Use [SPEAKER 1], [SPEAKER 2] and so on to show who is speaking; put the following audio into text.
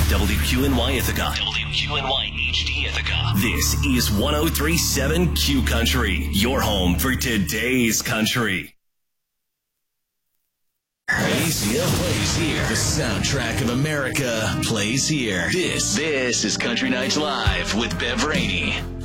[SPEAKER 1] WQNY Ithaca. WQNY HD Ithaca. This is 103.7 Q Country, your home for today's country. ACL plays here. The soundtrack of America plays here. This is Country Nights Live with Bev Rainey.